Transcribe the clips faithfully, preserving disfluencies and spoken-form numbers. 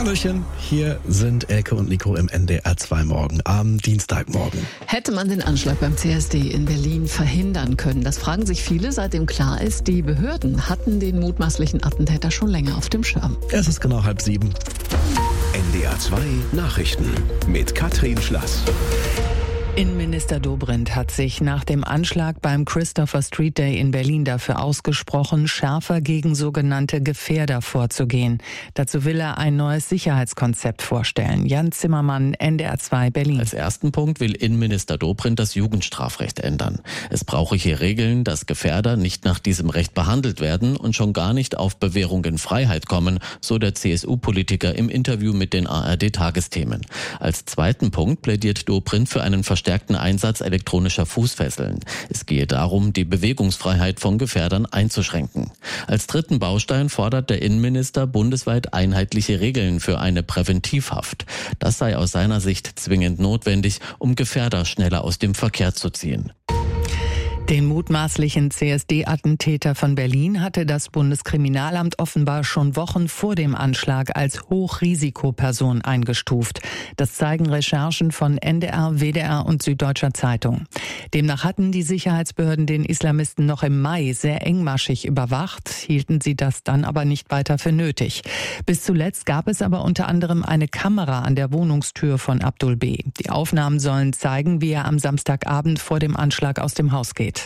Hallöchen, hier sind Elke und Nico im N D R zwei Morgen am Dienstagmorgen. Hätte man den Anschlag beim C S D in Berlin verhindern können? Das fragen sich viele, seitdem klar ist, die Behörden hatten den mutmaßlichen Attentäter schon länger auf dem Schirm. Es ist genau halb sieben. N D R zwei Nachrichten mit Katrin Schlass. Innenminister Dobrindt hat sich nach dem Anschlag beim Christopher Street Day in Berlin dafür ausgesprochen, schärfer gegen sogenannte Gefährder vorzugehen. Dazu will er ein neues Sicherheitskonzept vorstellen. Jan Zimmermann, N D R zwei Berlin. Als ersten Punkt will Innenminister Dobrindt das Jugendstrafrecht ändern. Es brauche hier Regeln, dass Gefährder nicht nach diesem Recht behandelt werden und schon gar nicht auf Bewährung in Freiheit kommen, so der C S U-Politiker im Interview mit den A R D-Tagesthemen. Als zweiten Punkt plädiert Dobrindt für einen verstärkten Einsatz elektronischer Fußfesseln. Es gehe darum, die Bewegungsfreiheit von Gefährdern einzuschränken. Als dritten Baustein fordert der Innenminister bundesweit einheitliche Regeln für eine Präventivhaft. Das sei aus seiner Sicht zwingend notwendig, um Gefährder schneller aus dem Verkehr zu ziehen. Den mutmaßlichen C S D-Attentäter von Berlin hatte das Bundeskriminalamt offenbar schon Wochen vor dem Anschlag als Hochrisikoperson eingestuft. Das zeigen Recherchen von N D R, W D R und Süddeutscher Zeitung. Demnach hatten die Sicherheitsbehörden den Islamisten noch im Mai sehr engmaschig überwacht, hielten sie das dann aber nicht weiter für nötig. Bis zuletzt gab es aber unter anderem eine Kamera an der Wohnungstür von Abdul B. Die Aufnahmen sollen zeigen, wie er am Samstagabend vor dem Anschlag aus dem Haus geht.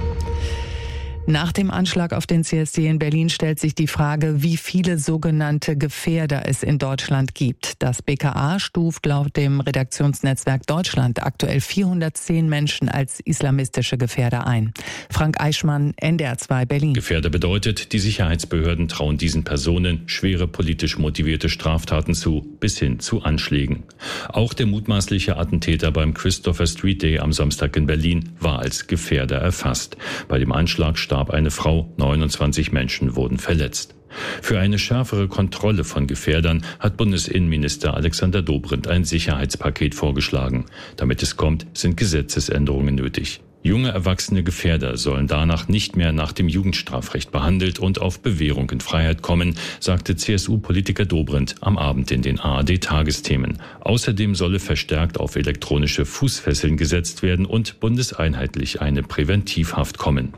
Nach dem Anschlag auf den C S D in Berlin stellt sich die Frage, wie viele sogenannte Gefährder es in Deutschland gibt. Das B K A stuft laut dem Redaktionsnetzwerk Deutschland aktuell vierhundertzehn Menschen als islamistische Gefährder ein. Frank Eichmann, N D R zwei Berlin. Gefährder bedeutet, die Sicherheitsbehörden trauen diesen Personen schwere politisch motivierte Straftaten zu, bis hin zu Anschlägen. Auch der mutmaßliche Attentäter beim Christopher Street Day am Samstag in Berlin war als Gefährder erfasst. Bei dem Anschlag starb eine Frau, neunundzwanzig Menschen wurden verletzt. Für eine schärfere Kontrolle von Gefährdern hat Bundesinnenminister Alexander Dobrindt ein Sicherheitspaket vorgeschlagen. Damit es kommt, sind Gesetzesänderungen nötig. Junge erwachsene Gefährder sollen danach nicht mehr nach dem Jugendstrafrecht behandelt und auf Bewährung in Freiheit kommen, sagte C S U-Politiker Dobrindt am Abend in den A R D-Tagesthemen. Außerdem solle verstärkt auf elektronische Fußfesseln gesetzt werden und bundeseinheitlich eine Präventivhaft kommen.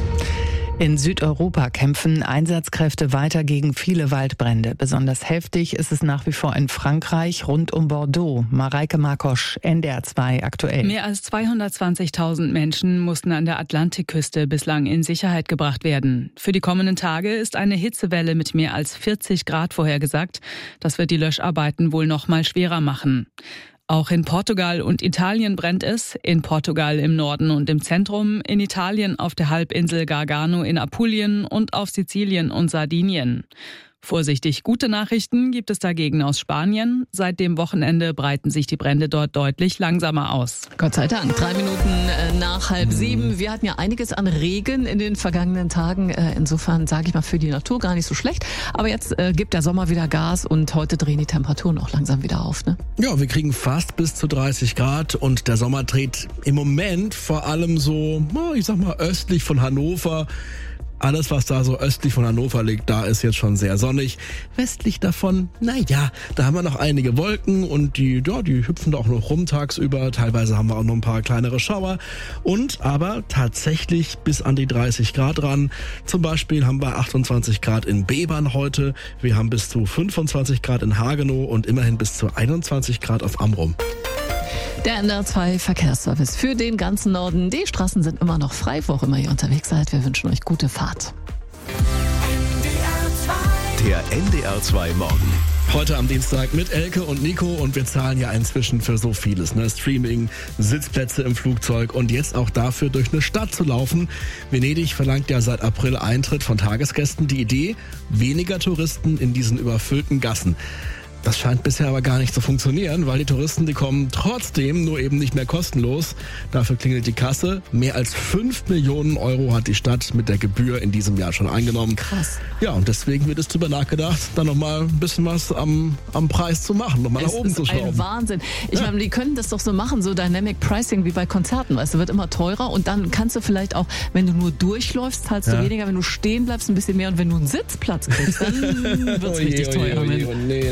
In Südeuropa kämpfen Einsatzkräfte weiter gegen viele Waldbrände. Besonders heftig ist es nach wie vor in Frankreich rund um Bordeaux. Mareike Markosch, N D R zwei aktuell. Mehr als zweihundertzwanzigtausend Menschen mussten an der Atlantikküste bislang in Sicherheit gebracht werden. Für die kommenden Tage ist eine Hitzewelle mit mehr als vierzig Grad vorhergesagt. Das wird die Löscharbeiten wohl noch mal schwerer machen. Auch in Portugal und Italien brennt es. In Portugal im Norden und im Zentrum, in Italien auf der Halbinsel Gargano in Apulien und auf Sizilien und Sardinien. Vorsichtig gute Nachrichten gibt es dagegen aus Spanien. Seit dem Wochenende breiten sich die Brände dort deutlich langsamer aus. Gott sei Dank. Drei Minuten nach halb sieben. Wir hatten ja einiges an Regen in den vergangenen Tagen. Insofern sage ich mal für die Natur gar nicht so schlecht. Aber jetzt äh, gibt der Sommer wieder Gas und heute drehen die Temperaturen auch langsam wieder auf. Ne? Ja, wir kriegen fast bis zu dreißig Grad und der Sommer dreht im Moment vor allem so, ich sag mal, östlich von Hannover. Alles, was da so östlich von Hannover liegt, da ist jetzt schon sehr sonnig. Westlich davon, naja, da haben wir noch einige Wolken und die, ja, die hüpfen da auch noch rum tagsüber. Teilweise haben wir auch noch ein paar kleinere Schauer. Und aber tatsächlich bis an die dreißig Grad ran. Zum Beispiel haben wir achtundzwanzig Grad in Bebern heute. Wir haben bis zu fünfundzwanzig Grad in Hagenow und immerhin bis zu einundzwanzig Grad auf Amrum. Der N D R zwei Verkehrsservice für den ganzen Norden. Die Straßen sind immer noch frei, wo auch immer ihr unterwegs seid. Wir wünschen euch gute Fahrt. Der N D R zwei Morgen. Heute am Dienstag mit Elke und Nico und wir zahlen ja inzwischen für so vieles, ne? Streaming, Sitzplätze im Flugzeug und jetzt auch dafür durch eine Stadt zu laufen. Venedig verlangt ja seit April Eintritt von Tagesgästen. Die Idee, weniger Touristen in diesen überfüllten Gassen. Das scheint bisher aber gar nicht zu funktionieren, weil die Touristen, die kommen trotzdem, nur eben nicht mehr kostenlos. Dafür klingelt die Kasse. Mehr als fünf Millionen Euro hat die Stadt mit der Gebühr in diesem Jahr schon eingenommen. Krass. Ja, und deswegen wird es drüber nachgedacht, da nochmal ein bisschen was am, am Preis zu machen, nochmal nach oben zu schrauben. Das ist ein Wahnsinn. Ich Ja. meine, die können das doch so machen, so Dynamic Pricing wie bei Konzerten, weißt du, wird immer teurer und dann kannst du vielleicht auch, wenn du nur durchläufst, zahlst Ja. du weniger, wenn du stehen bleibst, ein bisschen mehr und wenn du einen Sitzplatz kriegst, dann wird's Oh je, richtig oh je, teuer. oh je, Mensch. oh nee,